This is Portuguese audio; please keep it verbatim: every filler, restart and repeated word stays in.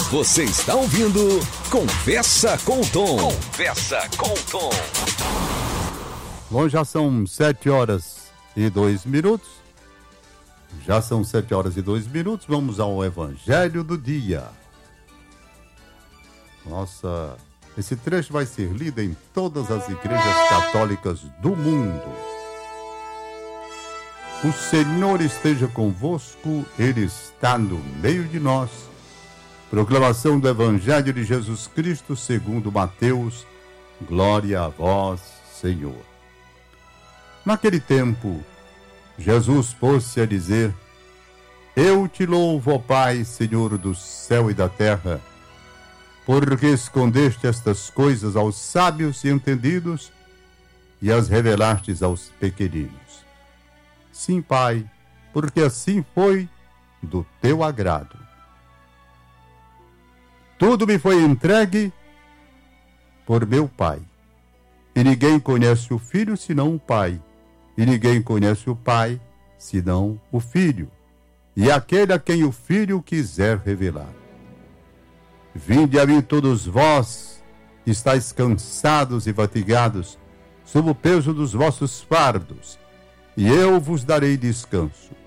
Você está ouvindo Conversa com o Tom. Conversa com o Tom. Bom, já são sete horas e dois minutos. Já são sete horas e dois minutos. Vamos ao Evangelho do Dia. Nossa, esse trecho vai ser lido em todas as igrejas católicas do mundo. O Senhor esteja convosco, Ele está no meio de nós. Proclamação do Evangelho de Jesus Cristo segundo Mateus. Glória a vós, Senhor. Naquele tempo, Jesus pôs-se a dizer: Eu te louvo, ó Pai, Senhor do céu e da terra, porque escondeste estas coisas aos sábios e entendidos e as revelastes aos pequeninos. Sim, Pai, porque assim foi do teu agrado. Tudo me foi entregue por meu Pai. E ninguém conhece o Filho senão o Pai. E ninguém conhece o Pai senão o Filho. E aquele a quem o Filho quiser revelar. Vinde a mim todos vós, que estáis cansados e fatigados, sob o peso dos vossos fardos, e eu vos darei descanso.